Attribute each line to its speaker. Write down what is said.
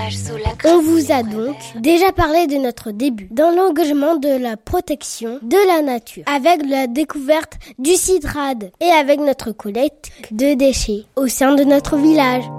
Speaker 1: village sous la
Speaker 2: On vous a donc déjà parlé de notre début dans l'engagement de la protection de la nature, avec la découverte du site RAD et avec notre collecte de déchets au sein de notre village.